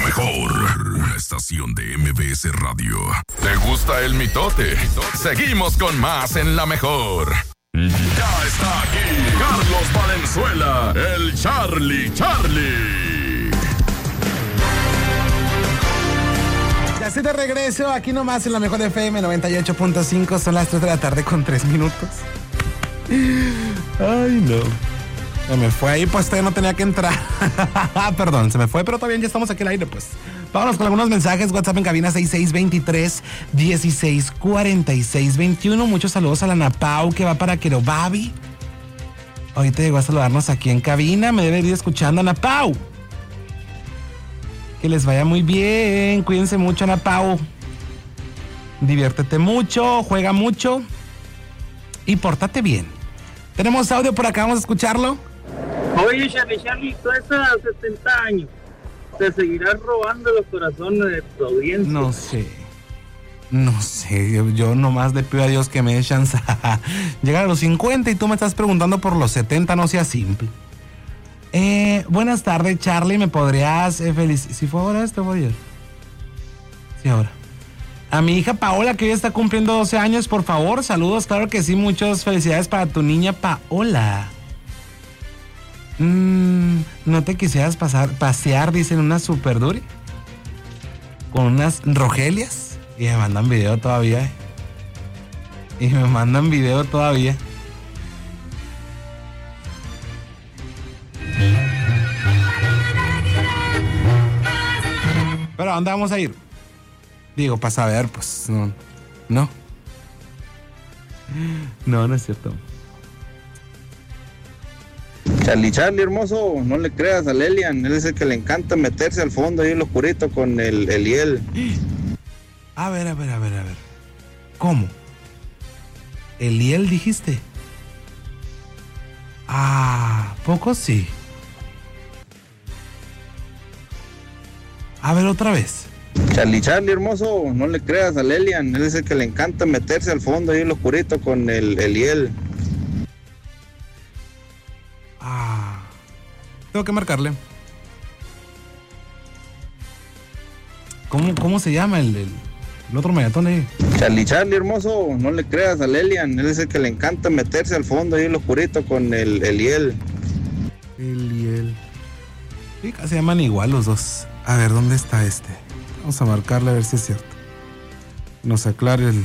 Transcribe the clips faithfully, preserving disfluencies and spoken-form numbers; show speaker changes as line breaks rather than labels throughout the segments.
mejor estación de M B S Radio. ¿Te gusta el mitote? Seguimos con más en la mejor. Ya está aquí Carlos Valenzuela, el Charlie Charlie.
Ya estoy de regreso, aquí nomás en la mejor F M noventa y ocho punto cinco. Son las tres de la tarde con tres minutos. Ay, no. Se me fue ahí, pues todavía no tenía que entrar. Perdón, se me fue, pero todavía ya estamos aquí al aire, pues. Vámonos con algunos mensajes. WhatsApp en cabina seis seis dos tres, uno seis cuatro seis dos uno. Muchos saludos a la Ana Pau que va para Querobabi. Ahorita llegó a saludarnos aquí en cabina. Me debe ir escuchando, Ana Pau. Que les vaya muy bien. Cuídense mucho, Ana Pau. Diviértete mucho, juega mucho y pórtate bien. Tenemos audio por acá, vamos a escucharlo.
Oye, Charlie, Charlie, tú estás a setenta años. ¿Te seguirás robando los corazones de tu audiencia?
No sé. No sé. Yo, yo nomás le pido a Dios que me dé chance a llegar a los cincuenta y tú me estás preguntando por los setenta, no sea simple. Eh, buenas tardes, Charlie. ¿Me podrías eh, felicitar? ¿Si fue ahora esto o ayer? Sí, ahora. A mi hija Paola, que hoy está cumpliendo doce años, por favor, saludos, claro que sí, muchas felicidades para tu niña Paola. Mm, ¿No te quisieras pasar, pasear, dicen, una super duri? Con unas rogelias. Y me mandan video todavía. Eh. Y me mandan video todavía. Pero ¿a dónde vamos a ir? Digo, para saber, pues, no. No. No, no es cierto.
Charlie, Charlie, hermoso, no le creas a Lelian. Él es el que le encanta meterse al fondo ahí en lo oscurito con el, el hiel.
A ver, a ver, a ver, a ver. ¿Cómo? ¿El hiel dijiste? Ah, poco sí. A ver, otra vez.
Charlie, Charlie, hermoso, no le creas a Lelian. Él es el que le encanta meterse al fondo ahí en lo oscurito con el, el hiel.
Ah, tengo que marcarle. ¿Cómo, cómo se llama el, el, el otro maratón ahí?
Charlie, Charlie, hermoso, no le creas a Lelian. Él es el que le encanta meterse al fondo ahí en lo oscurito con el, el hiel.
El hiel. Sí, casi se llaman igual los dos. A ver, ¿dónde está este? Vamos a marcarle a ver si es cierto. Nos aclare el...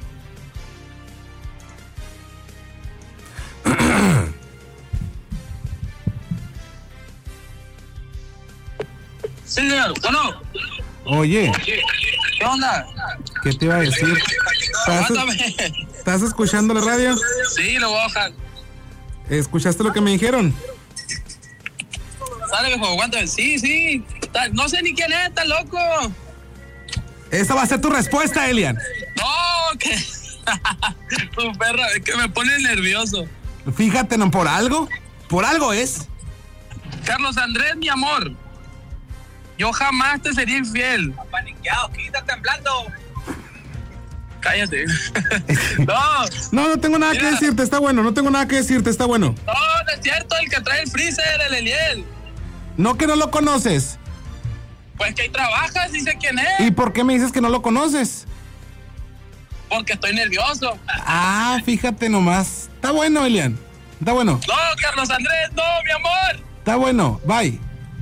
Señor, bueno.
Oye.
¿Qué onda?
¿Qué te iba a decir? ¿Estás, ¿Estás escuchando la radio?
Sí, lo voy a bajar.
¿Escuchaste lo que me dijeron?
Sale, viejo, aguántame. Sí, sí. No sé ni quién es, está loco.
Esa va a ser tu respuesta, Elian.
No, que... tu perra, es que me pone nervioso.
Fíjate, ¿no? Por algo. Por algo es.
Carlos Andrés, mi amor. Yo jamás te sería infiel. Apaniqueado, ¿qué estás temblando? Cállate. No.
No, no tengo nada Mira. que decirte, está bueno. No tengo nada que decirte, está bueno.
No, no es cierto, el que trae el freezer, el Eliel.
No, que no lo conoces.
Pues que ahí trabajas, dice quién es.
¿Y por qué me dices que no lo conoces?
Porque estoy nervioso.
Ah, fíjate nomás. Está bueno, Elian. Está bueno.
No, Carlos Andrés, no, mi amor.
Está bueno, bye.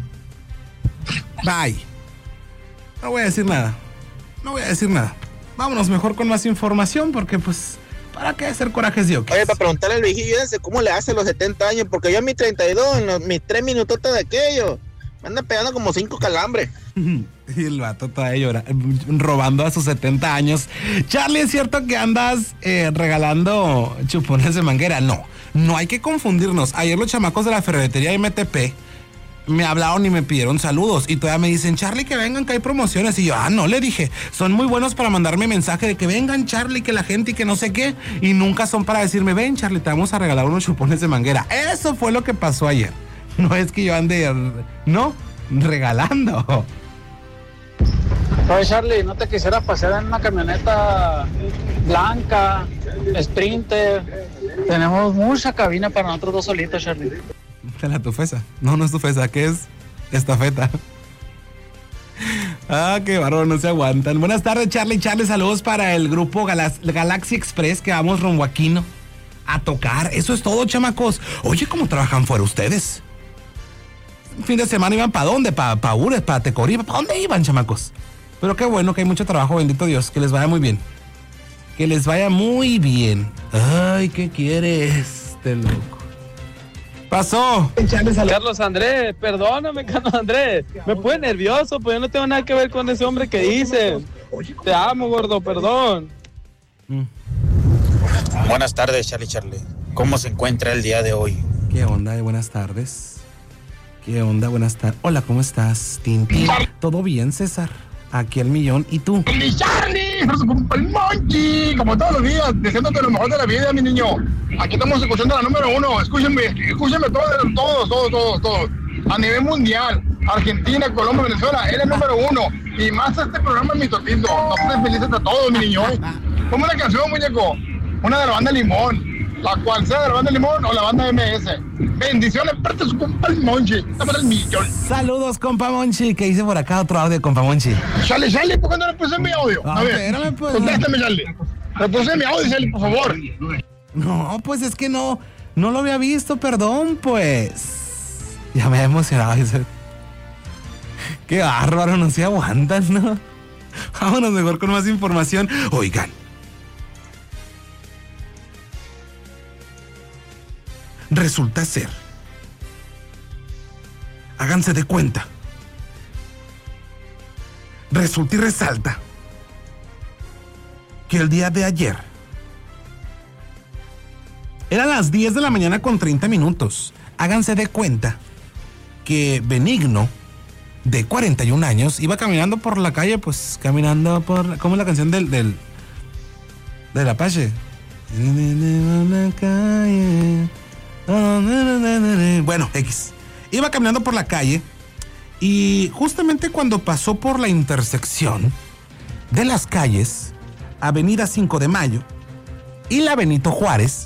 Bye. No voy a decir nada. No voy a decir nada. Vámonos mejor con más información porque pues... ¿Para qué hacer corajes de oques?
Oye, para preguntarle al viejillo ese cómo le hace a los setenta años, porque yo a mis treinta y dos, en los, mis tres minutotes de aquello, me anda pegando como cinco calambres.
Y el vato todavía llora, robando a sus setenta años. Charlie, ¿es cierto que andas eh, regalando chupones de manguera? No, no hay que confundirnos. Ayer los chamacos de la ferretería M T P me hablaron y me pidieron saludos y todavía me dicen, Charlie, que vengan, que hay promociones. Y yo, ah, no, le dije, son muy buenos para mandarme mensaje de que vengan, Charlie, que la gente y que no sé qué, y nunca son para decirme, ven, Charlie, te vamos a regalar unos chupones de manguera. Eso fue lo que pasó ayer. No es que yo ande, no, regalando.
Oye, Charlie, ¿no te quisieras pasear en una camioneta blanca, Sprinter? Tenemos mucha cabina para nosotros dos solitos, Charlie.
De la tufesa. No, no es tufesa, ¿qué es? Estafeta. Ah, qué bárbaro, no se aguantan. Buenas tardes, Charlie. Charlie, saludos para el grupo Galax- Galaxy Express que vamos rumbo a Quino a tocar. Eso es todo, chamacos. Oye, ¿cómo trabajan fuera ustedes? Fin de semana iban para dónde, para pa Ures, para Tecorí, ¿para dónde iban, chamacos? Pero qué bueno que hay mucho trabajo, bendito Dios, que les vaya muy bien. Que les vaya muy bien. Ay, ¿qué quieres, este loco? Pasó.
Carlos Andrés, perdóname, Carlos Andrés. Me pone nervioso, pues yo no tengo nada que ver con ese hombre que dice. Te amo, gordo, perdón.
Mm.
Buenas tardes, Charlie Charlie. ¿Cómo se encuentra el día de hoy?
¿Qué onda? Buenas tardes. ¿Qué onda? Buenas tardes. Hola, ¿cómo estás, Tintín? ¿Todo bien, César? Aquí el millón. ¿Y tú?
¡Mi Charlie! ¡El Monchi! Como todos los días, deseándote lo mejor de la vida, mi niño. Aquí estamos escuchando la número uno. Escúchenme, escúchenme todos, todos, todos, todos, todos. A nivel mundial, Argentina, Colombia, Venezuela, eres número uno. Y más este programa, mi totito. No seas felices a todos, mi niño. Ponme una canción, muñeco. Una de la banda Limón. La cual sea de la banda Limón o la banda M S. Bendiciones, parte su compa el Monchi. El millón.
Saludos, compa Monchi. ¿Qué hice por acá? Otro audio, compa Monchi.
Charlie, Charlie, ¿por qué no le puse mi audio? A
Ah,
ver,
espérame, pues.
contéstame, Charlie. Le puse mi audio, Charlie, por favor.
No, pues es que no, no lo había visto, perdón, pues. Ya me he emocionado. Dice. Qué bárbaro, no se aguantan, ¿no? Vámonos mejor con más información. Oigan. Resulta ser. Háganse de cuenta. Resulta y resalta que el día de ayer eran las diez de la mañana con treinta minutos. Háganse de cuenta que Benigno, de cuarenta y un años, iba caminando por la calle, pues caminando por... ¿Cómo es la canción del... del, del Apache? Bueno, X. Iba caminando por la calle y justamente cuando pasó por la intersección de las calles Avenida cinco de Mayo y la Benito Juárez,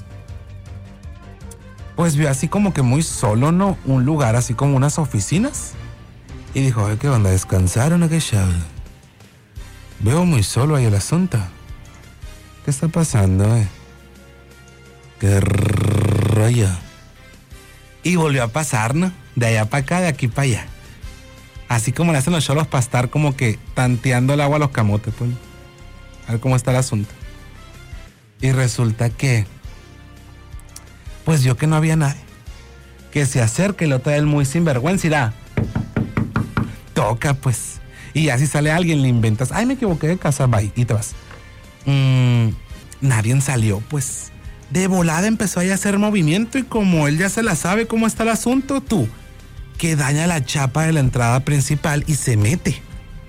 pues vio así como que muy solo, ¿no? Un lugar así como unas oficinas y dijo, ay, ¿qué onda? ¿Descansaron o qué show? Veo muy solo ahí el asunto. ¿Qué está pasando, eh? ¿Qué rollo? Y volvió a pasar, ¿no? De allá para acá, de aquí para allá. Así como le hacen los cholos para estar como que tanteando el agua a los camotes, pues. A ver cómo está el asunto. Y resulta que, pues vio que no había nadie. Que se acerca y lo trae él muy sinvergüenza y da. Toca, pues. Y así sale alguien, le inventas. Ay, me equivoqué de casa, bye. Y te vas. Mm, nadie salió, pues. De volada empezó ahí a hacer movimiento y como él ya se la sabe cómo está el asunto, tú, que daña la chapa de la entrada principal y se mete.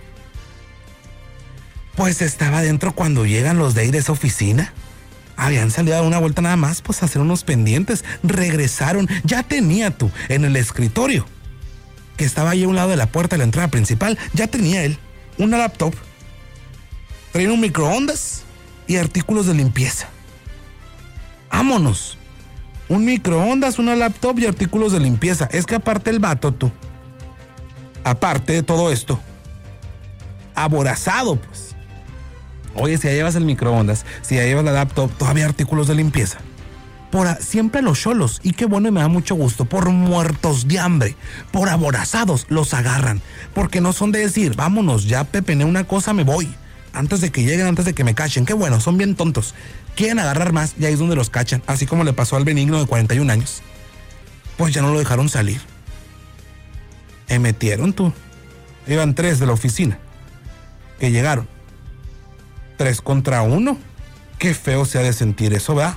Pues estaba adentro cuando llegan los de ahí de esa oficina. Habían salido a dar una vuelta nada más, pues a hacer unos pendientes. Regresaron, ya tenía tú en el escritorio, que estaba ahí a un lado de la puerta de la entrada principal, ya tenía él una laptop, traía un microondas y artículos de limpieza. Vámonos. Un microondas, una laptop y artículos de limpieza. Es que aparte el vato, tú, aparte de todo esto, aborazado, pues. Oye, si ya llevas el microondas, si ya llevas la laptop, todavía artículos de limpieza. Por a, siempre los cholos, y qué bueno y me da mucho gusto, por muertos de hambre, por aborazados, los agarran. Porque no son de decir, vámonos, ya pepené una cosa, me voy. Antes de que lleguen, antes de que me cachen. Qué bueno, son bien tontos. Quieren agarrar más y ahí es donde los cachan. Así como le pasó al Benigno de cuarenta y un años. Pues ya no lo dejaron salir. Me metieron, tú. Iban tres de la oficina que llegaron. Tres contra uno. Qué feo se ha de sentir eso, ¿verdad?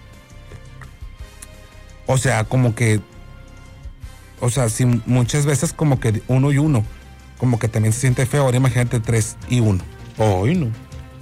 O sea, como que... O sea, sí, muchas veces como que uno y uno. Como que también se siente feo. Ahora imagínate tres y uno. Ay, no.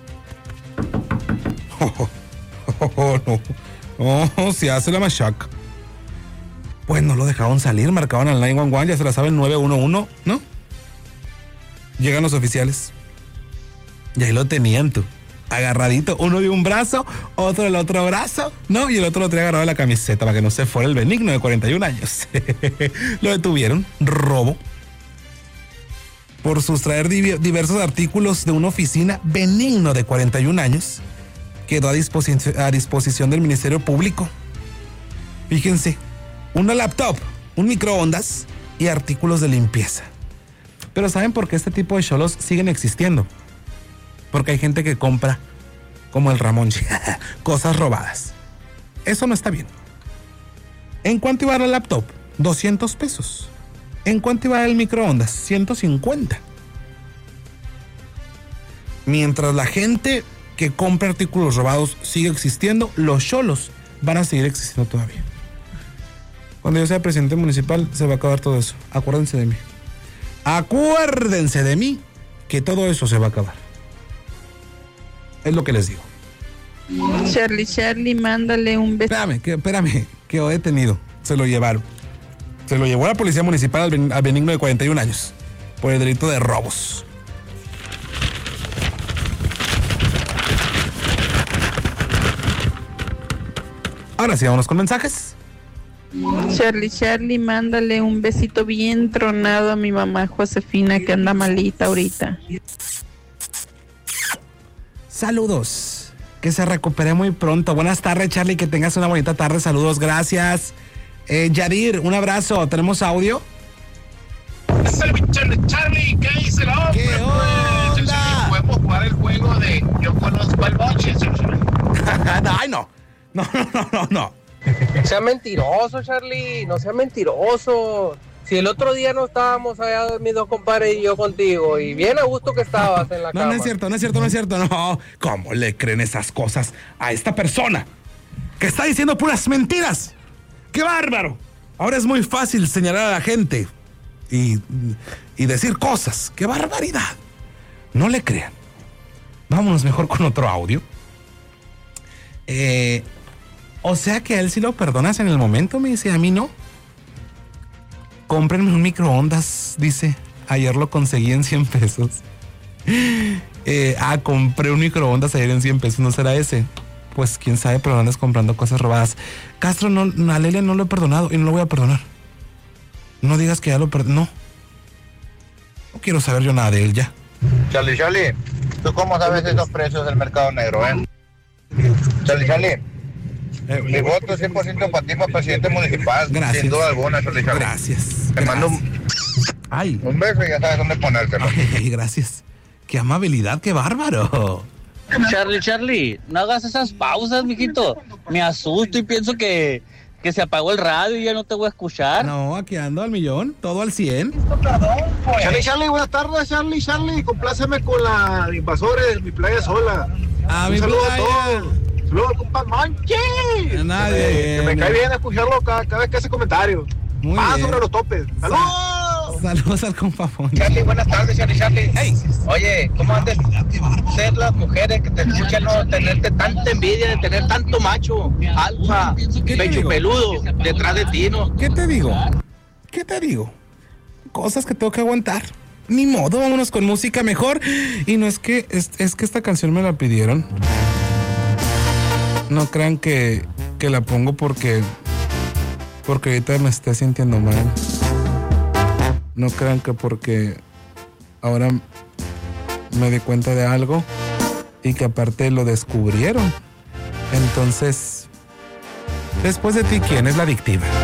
Oh, oh, oh, no. Oh, se hace la machaca. Pues no lo dejaron salir, marcaban al nueve once, ya se la saben, nueve uno uno, ¿no? Llegan los oficiales. Y ahí lo tenían, tú. Agarradito, uno de un brazo, otro del otro brazo, ¿no? Y el otro lo tenía agarrado de la camiseta para que no se fuera el Benigno de cuarenta y un años. Lo detuvieron, robo. por sustraer div- diversos artículos de una oficina. Benigno, de cuarenta y un años, quedó a, disposi- a disposición del Ministerio Público. Fíjense, una laptop, un microondas y artículos de limpieza. Pero ¿saben por qué este tipo de cholos siguen existiendo? Porque hay gente que compra, como el Ramón, cosas robadas. Eso no está bien. ¿En cuánto iba la laptop? doscientos pesos. ¿En cuánto iba el microondas? ciento cincuenta. Mientras la gente que compra artículos robados sigue existiendo, los cholos van a seguir existiendo todavía. Cuando yo sea presidente municipal, se va a acabar todo eso. Acuérdense de mí. Acuérdense de mí que todo eso se va a acabar. Es lo que les digo.
Charlie, Charlie, mándale un beso.
Espérame, que, espérame, quedó detenido. Se lo llevaron. Se lo llevó la policía municipal al, ben, al Benigno de cuarenta y un años por el delito de robos. Ahora sí, vámonos con mensajes.
Charlie, Charlie, mándale un besito bien tronado a mi mamá Josefina, que anda malita ahorita.
Saludos. Que se recupere muy pronto. Buenas tardes, Charlie, que tengas una bonita tarde. Saludos, gracias. Eh, Yadir, un abrazo. ¿Tenemos audio?
Charlie, ¿qué dice la
¿Qué onda?
Podemos jugar el juego de yo conozco al boche.
Ay, no. No, no, no, no, no.
Sea mentiroso, Charlie, no sea mentiroso. Si el otro día no estábamos allá mis dos compadres y yo contigo, y bien a gusto que estabas en la
No,
cama.
no es cierto, no es cierto, no es cierto, no. ¿Cómo le creen esas cosas a esta persona que está diciendo puras mentiras? ¡Qué bárbaro! Ahora es muy fácil señalar a la gente y, y decir cosas. ¡Qué barbaridad! No le crean. Vámonos mejor con otro audio. Eh... O sea que a él sí lo perdonas en el momento, me dice, a mí no. Cómprenme un microondas, dice. Ayer lo conseguí en cien pesos. Eh, ah, compré un microondas ayer en cien pesos, ¿no será ese? Pues quién sabe, pero andas comprando cosas robadas. Castro, no, a Lelia no lo he perdonado y no lo voy a perdonar. No digas que ya lo perdonó. No. No quiero saber yo nada de él ya.
Charlie, Charlie, ¿tú cómo sabes esos precios del mercado negro, eh? Charlie, Charlie. Eh, Mi voto es cien por ciento para ti, para presidente municipal.
Gracias.
Sin duda alguna, Charlie, Charlie.
Gracias.
Te
gracias.
mando un,
Ay.
un beso y ya sabes dónde ponértelo.
Ay, gracias. Qué amabilidad, qué bárbaro.
Charlie, Charlie, no hagas esas pausas, mijito. Me asusto y pienso que, que se apagó el radio y ya no te voy a escuchar.
No, aquí ando al millón, todo al cien.
Charlie, Charlie, buenas tardes, Charlie, Charlie. Compláceme con la Invasores, mi playa sola.
A
un
mi
saludo
playa.
a todos. Saludos, compa Monchi.
A nadie.
Que me, que me cae bien escucharlo cada, cada vez que hace comentario.
Muy
Más
bien.
sobre los topes. ¡Saludos!
Saludos al compa Fonchi.
Charlie, buenas tardes, Charlie, Charlie. Hey, oye, ¿cómo han de ser las mujeres que te escuchan, no tenerte tanta envidia, de tener tanto macho, alfa,
¿Qué te
pecho
digo?
peludo, detrás de ti, no?
¿Qué te digo? ¿Qué te digo? Cosas que tengo que aguantar. Ni modo, vámonos con música mejor. Y no es que, es, es que esta canción me la pidieron. No crean que, que la pongo porque, porque ahorita me esté sintiendo mal. No crean que porque ahora me di cuenta de algo y que aparte lo descubrieron. Entonces, después de ti, ¿quién es la adictiva?